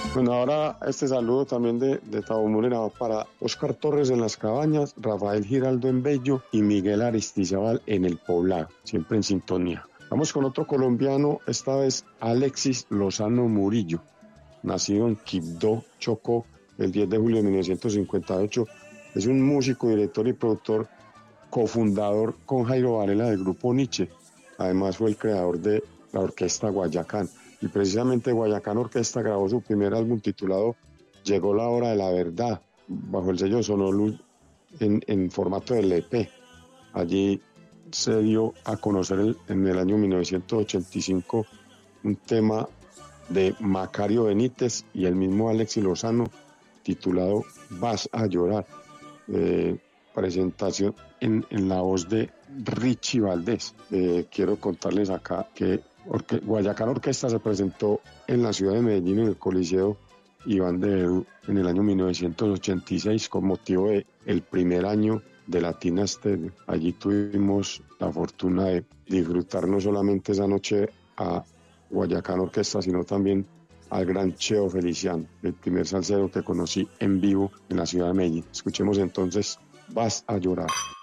Bueno, ahora este saludo también de Tabo Múnera va para Oscar Torres en Las Cabañas, Rafael Giraldo en Bello y Miguel Aristizábal en El Poblado, siempre en sintonía. Vamos con otro colombiano, esta vez Alexis Lozano Murillo, nacido en Quibdó, Chocó, el 10 de julio de 1958. Es un músico, director y productor, cofundador con Jairo Varela del grupo Nietzsche. Además fue el creador de la orquesta Guayacán. Y precisamente Guayacán Orquesta grabó su primer álbum titulado Llegó la hora de la verdad, bajo el sello Sonoluz en formato de LP. Allí se dio a conocer en el año 1985 un tema de Macario Benítez y el mismo Alexis Lozano titulado Vas a llorar. Presentación en la voz de Richie Valdés. Quiero contarles acá que Guayacán Orquesta se presentó en la ciudad de Medellín en el Coliseo Iván de Bedú en el año 1986 con motivo del primer año de Latina Stereo. Allí tuvimos la fortuna de disfrutar no solamente esa noche a Guayacán Orquesta, sino también al gran Cheo Feliciano, el primer salsero que conocí en vivo en la ciudad de Medellín. Escuchemos entonces Vas a llorar.